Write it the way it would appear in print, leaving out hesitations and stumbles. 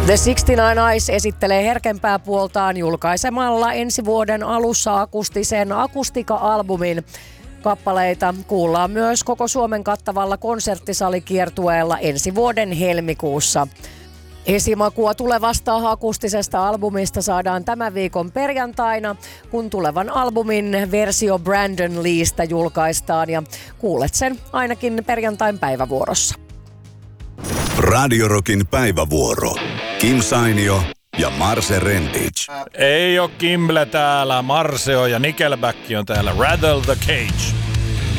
The 69 Eyes esittelee herkempää puoltaan julkaisemalla ensi vuoden alussa akustisen Akustika-albumin. Kappaleita kuullaan myös koko Suomen kattavalla konserttisalikiertueella ensi vuoden helmikuussa. Esimakua tulevasta akustisesta albumista saadaan tämän viikon perjantaina, kun tulevan albumin versio Brandon Leestä julkaistaan ja kuulet sen ainakin perjantain päivävuorossa. Radio Rockin päivävuoro. Kim Sainio ja Marse Rendic. Ei oo Kimble täällä, Marseo ja Nickelback on täällä. Rattle the Cage.